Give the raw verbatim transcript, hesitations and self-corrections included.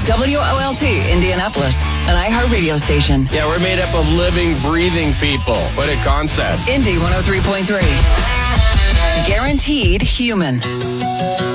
W O L T, Indianapolis, an iHeartRadio station. Yeah, we're made up of living, breathing people. What a concept. Indy one oh three point three. Guaranteed human.